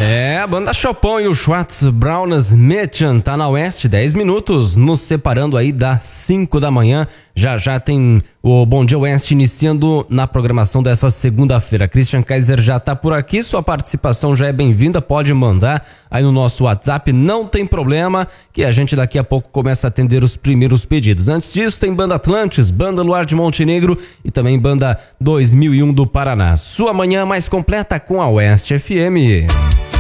A banda Chopin e o Schwartz Browns Mädchen tá na Oeste, 10 minutos, nos separando aí das 5 da manhã. Já tem o Bom Dia Oeste iniciando na programação dessa segunda-feira. Christian Kaiser já tá por aqui, sua participação já é bem-vinda, pode mandar aí no nosso WhatsApp, não tem problema, que a gente daqui a pouco começa a atender os primeiros pedidos. Antes disso tem Banda Atlantis, Banda Luar de Montenegro e também Banda 2001 do Paraná. Sua manhã mais completa com a Oeste FM.